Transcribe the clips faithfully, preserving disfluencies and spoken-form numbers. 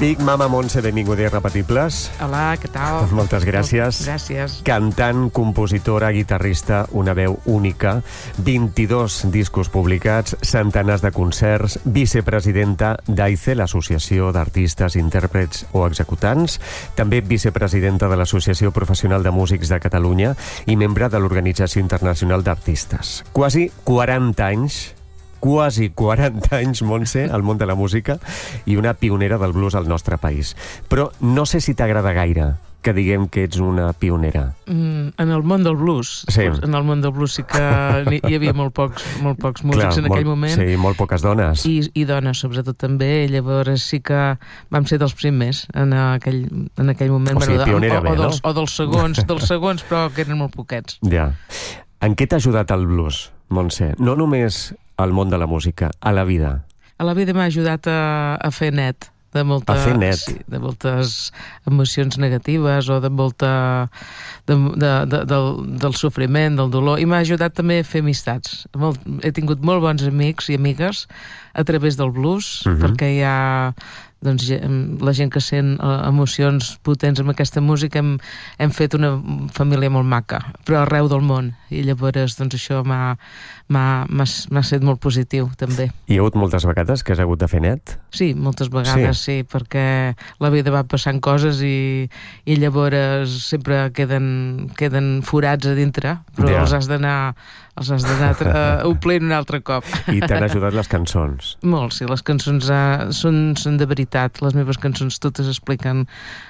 Big Mama Montse, benvinguda a Irrepetibles. Hola, què tal? Moltes gràcies. Gràcies. Cantant, compositora, guitarrista, una veu única, vint-i-dos discos publicats, centenars de concerts, vicepresidenta d'A I C E, l'Associació d'Artistes, Intèrprets o Executants, també vicepresidenta de l'Associació Professional de Músics de Catalunya i membre de l'Organització Internacional d'Artistes. Quasi quaranta anys quasi quaranta anys, Montse, al món de la música i una pionera del blues al nostre país. Però no sé si t'agrada gaire que diguem que ets una pionera. Mm, en el món del blues, sí. En el món del blues sí que hi havia molt pocs, molt pocs músics. Clar, en aquell molt, moment. Sí, molt poques dones. I, i dones, sobretot, també. Llavors sí que vam ser dels primers en aquell, en aquell moment. O sigui, bueno, pionera o, bé, o, dels, no? o dels segons, dels segons, però que eren molt poquets. Ja. En què t'ha ajudat el blues, Montse? No només al món de la música, a la vida. A la vida m'ha ajudat a, a fer net. De moltes, a fer net. Sí, de moltes emocions negatives o de molta de, de, de, del, del sofriment, del dolor, i m'ha ajudat també a fer amistats. Molt, he tingut molt bons amics i amigues a través del blues, uh-huh. perquè hi ha doncs, la gent que sent emocions potents amb aquesta música. Hem, hem fet una família molt maca, però arreu del món, i llavors doncs, això m'ha m'ha estat molt positiu també. Hi ha hagut moltes vegades que has hagut de fer net? Sí, moltes vegades sí, sí perquè la vida va passant coses i, i llavors sempre queden, queden forats a dintre, però ja. els has d'anar els has d'anar uh, omplint un altre cop. I t'han ajudat les cançons? Molt, sí, les cançons uh, són, són de veritat. Les meves cançons totes expliquen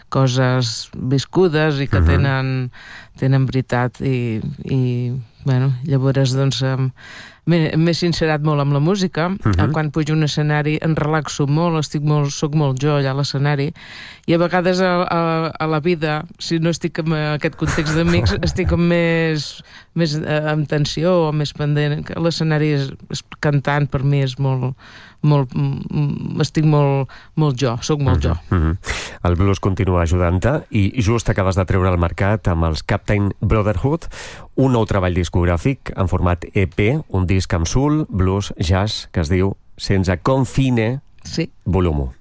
coses viscudes i que uh-huh. tenen, tenen veritat i, i bueno, llavors doncs um, m'he sincerat molt amb la música. Uh-huh. Quan pujo a un escenari em relaxo molt, estic molt, soc molt jo allà a l'escenari, i a vegades a, a, a la vida, si no estic en aquest context d'amics, estic amb més, més eh, amb tensió o més pendent. L'escenari cantant per mi és molt, molt estic molt, molt jo, soc molt jo. Uh-huh. El blues continua ajudant-te i just acabes de treure al mercat amb els Captain Brotherhood un nou treball discogràfic en format E P, un disc amb soul, blues, jazz, que es diu Senza Confine, sí. volum u.